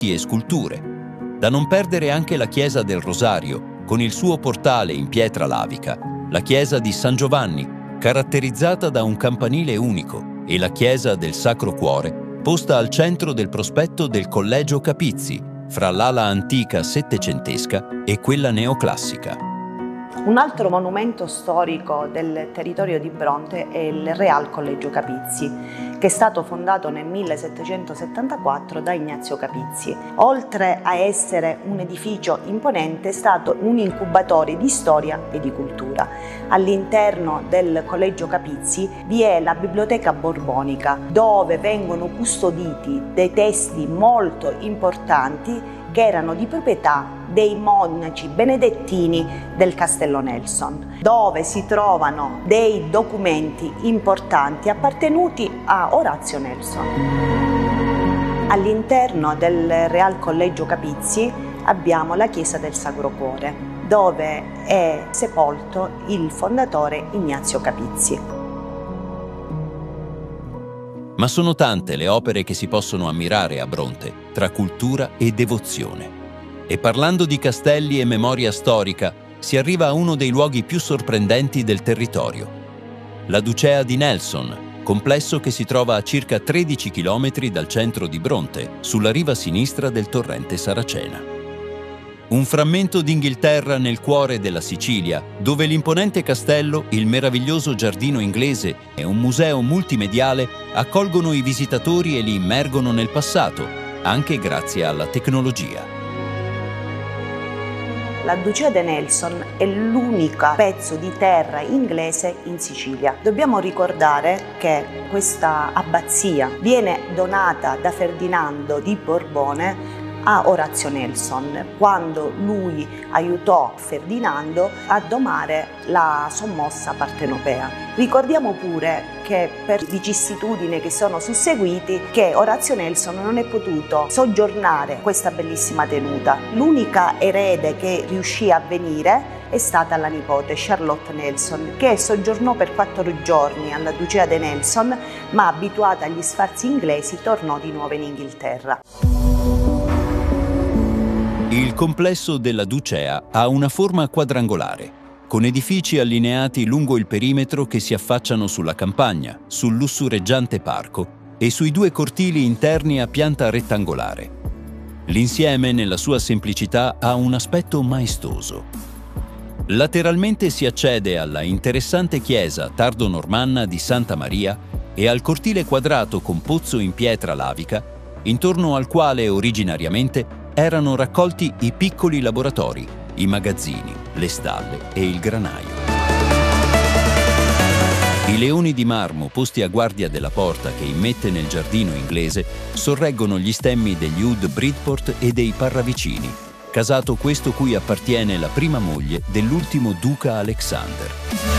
e sculture. Da non perdere anche la chiesa del Rosario, con il suo portale in pietra lavica, la chiesa di San Giovanni, caratterizzata da un campanile unico, e la chiesa del Sacro Cuore, posta al centro del prospetto del Collegio Capizzi, fra l'ala antica settecentesca e quella neoclassica. Un altro monumento storico del territorio di Bronte è il Real Collegio Capizzi, che è stato fondato nel 1774 da Ignazio Capizzi. Oltre a essere un edificio imponente, è stato un incubatore di storia e di cultura. All'interno del Collegio Capizzi vi è la Biblioteca Borbonica, dove vengono custoditi dei testi molto importanti che erano di proprietà dei monaci benedettini del Castello Nelson, dove si trovano dei documenti importanti appartenuti a Orazio Nelson. All'interno del Real Collegio Capizzi abbiamo la chiesa del Sacro Cuore, dove è sepolto il fondatore Ignazio Capizzi. Ma sono tante le opere che si possono ammirare a Bronte, tra cultura e devozione. E parlando di castelli e memoria storica, si arriva a uno dei luoghi più sorprendenti del territorio. La Ducea di Nelson, complesso che si trova a circa 13 km dal centro di Bronte, sulla riva sinistra del torrente Saracena. Un frammento d'Inghilterra nel cuore della Sicilia, dove l'imponente castello, il meraviglioso giardino inglese e un museo multimediale accolgono i visitatori e li immergono nel passato, anche grazie alla tecnologia. La Ducea di Nelson è l'unico pezzo di terra inglese in Sicilia. Dobbiamo ricordare che questa abbazia viene donata da Ferdinando di Borbone a Orazio Nelson, quando lui aiutò Ferdinando a domare la sommossa partenopea. Ricordiamo pure che per vicissitudini che sono susseguiti che Orazio Nelson non è potuto soggiornare questa bellissima tenuta. L'unica erede che riuscì a venire è stata la nipote Charlotte Nelson, che soggiornò per 4 giorni alla Ducea di Nelson, ma abituata agli sfarzi inglesi tornò di nuovo in Inghilterra. Il complesso della Ducea ha una forma quadrangolare, con edifici allineati lungo il perimetro che si affacciano sulla campagna, sul lussureggiante parco e sui 2 cortili interni a pianta rettangolare. L'insieme, nella sua semplicità, ha un aspetto maestoso. Lateralmente si accede alla interessante chiesa tardo-normanna di Santa Maria e al cortile quadrato con pozzo in pietra lavica, intorno al quale originariamente erano raccolti i piccoli laboratori, i magazzini, le stalle e il granaio. I leoni di marmo posti a guardia della porta che immette nel giardino inglese sorreggono gli stemmi degli Ud Bridport e dei Parravicini, casato questo cui appartiene la prima moglie dell'ultimo duca Alexander.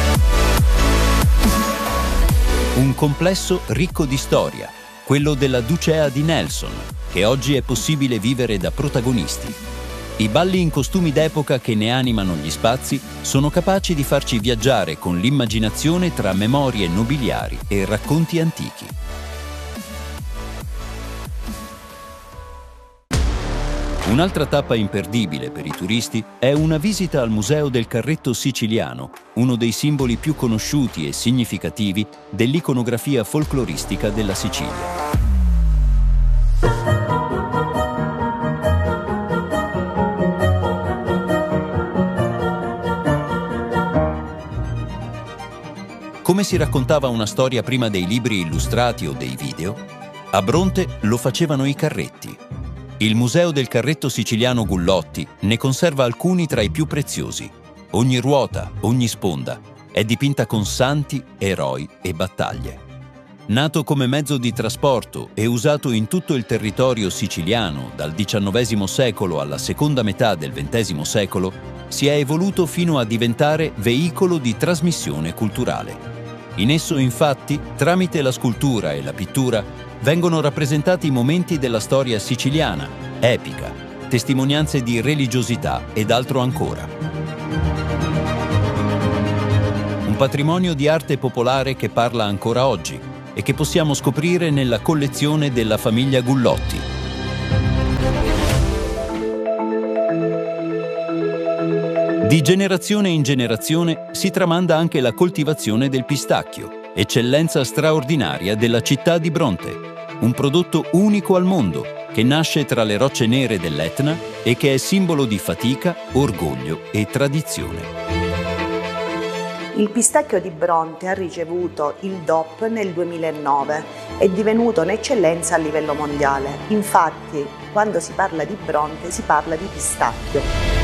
Un complesso ricco di storia, quello della Ducea di Nelson, che oggi è possibile vivere da protagonisti. I balli in costumi d'epoca che ne animano gli spazi sono capaci di farci viaggiare con l'immaginazione tra memorie nobiliari e racconti antichi. Un'altra tappa imperdibile per i turisti è una visita al Museo del Carretto Siciliano, uno dei simboli più conosciuti e significativi dell'iconografia folcloristica della Sicilia. Come si raccontava una storia prima dei libri illustrati o dei video, a Bronte lo facevano i carretti. Il Museo del Carretto Siciliano Gullotti ne conserva alcuni tra i più preziosi. Ogni ruota, ogni sponda è dipinta con santi, eroi e battaglie. Nato come mezzo di trasporto e usato in tutto il territorio siciliano dal XIX secolo alla seconda metà del XX secolo, si è evoluto fino a diventare veicolo di trasmissione culturale. In esso, infatti, tramite la scultura e la pittura, vengono rappresentati momenti della storia siciliana, epica, testimonianze di religiosità ed altro ancora. Un patrimonio di arte popolare che parla ancora oggi e che possiamo scoprire nella collezione della famiglia Gullotti. Di generazione in generazione si tramanda anche la coltivazione del pistacchio, eccellenza straordinaria della città di Bronte, un prodotto unico al mondo che nasce tra le rocce nere dell'Etna e che è simbolo di fatica, orgoglio e tradizione. Il pistacchio di Bronte ha ricevuto il DOP nel 2009, è divenuto un'eccellenza a livello mondiale. Infatti, quando si parla di Bronte si parla di pistacchio.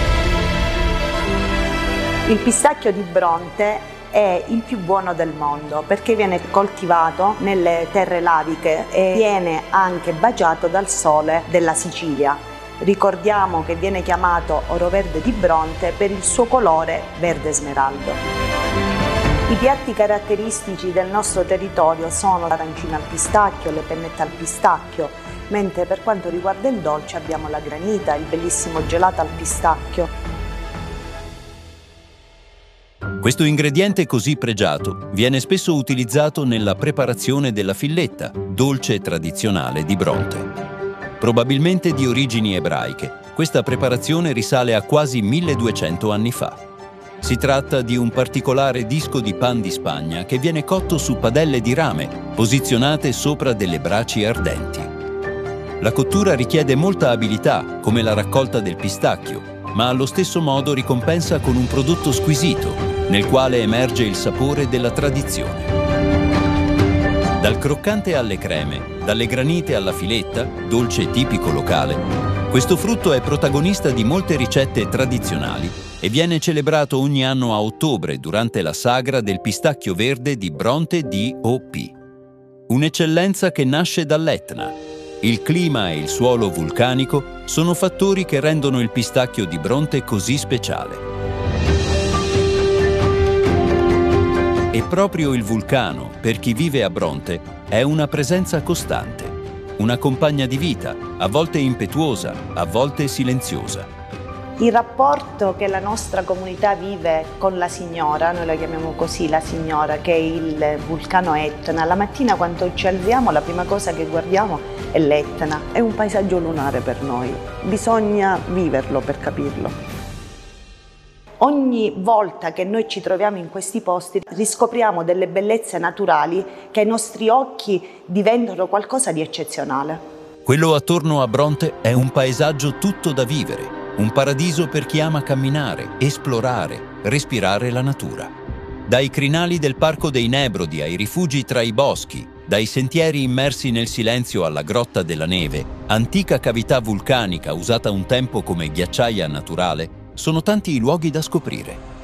Il pistacchio di Bronte è il più buono del mondo perché viene coltivato nelle terre laviche e viene anche baciato dal sole della Sicilia. Ricordiamo che viene chiamato oro verde di Bronte per il suo colore verde smeraldo. I piatti caratteristici del nostro territorio sono l'arancina al pistacchio, le pennette al pistacchio, mentre per quanto riguarda il dolce abbiamo la granita, il bellissimo gelato al pistacchio. Questo ingrediente così pregiato viene spesso utilizzato nella preparazione della filletta, dolce tradizionale di Bronte. Probabilmente di origini ebraiche, questa preparazione risale a quasi 1200 anni fa. Si tratta di un particolare disco di pan di Spagna che viene cotto su padelle di rame, posizionate sopra delle braci ardenti. La cottura richiede molta abilità, come la raccolta del pistacchio, ma allo stesso modo ricompensa con un prodotto squisito, nel quale emerge il sapore della tradizione. Dal croccante alle creme, dalle granite alla filetta, dolce tipico locale, questo frutto è protagonista di molte ricette tradizionali e viene celebrato ogni anno a ottobre durante la sagra del pistacchio verde di Bronte DOP. Un'eccellenza che nasce dall'Etna. Il clima e il suolo vulcanico sono fattori che rendono il pistacchio di Bronte così speciale. E proprio il vulcano, per chi vive a Bronte, è una presenza costante, una compagna di vita, a volte impetuosa, a volte silenziosa. Il rapporto che la nostra comunità vive con la Signora, noi la chiamiamo così, la Signora, che è il vulcano Etna. La mattina quando ci alziamo la prima cosa che guardiamo è l'Etna, è un paesaggio lunare per noi, bisogna viverlo per capirlo. Ogni volta che noi ci troviamo in questi posti riscopriamo delle bellezze naturali che ai nostri occhi diventano qualcosa di eccezionale. Quello attorno a Bronte è un paesaggio tutto da vivere, un paradiso per chi ama camminare, esplorare, respirare la natura. Dai crinali del Parco dei Nebrodi ai rifugi tra i boschi, dai sentieri immersi nel silenzio alla Grotta della Neve, antica cavità vulcanica usata un tempo come ghiacciaia naturale, sono tanti i luoghi da scoprire.